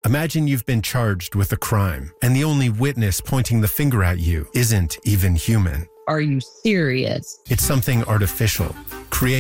Imagine you've been charged with a crime, and the only witness pointing the finger at you isn't even human. Are you serious? It's something artificial, created